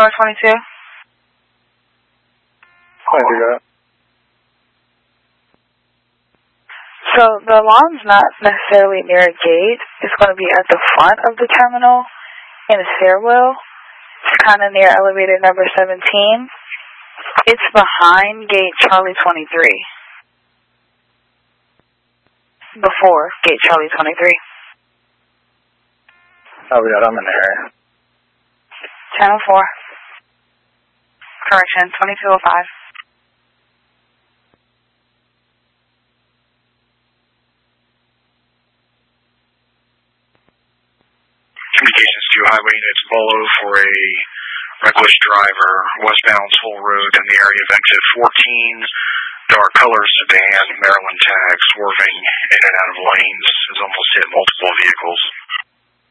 Star 22. 22, got it. So the alarm's not necessarily near a gate. It's going to be at the front of the terminal in a stairwell. It's kind of near elevator number 17. It's behind gate Charlie 23. Before gate Charlie 23. Oh, we got, I'm in the area. Channel 4. Correction, 2205. Communications to Highway Units Polo for a reckless driver, westbound Swole Road in the area of exit 14, dark color sedan, Maryland tag, swerving in and out of lanes, has almost hit multiple vehicles.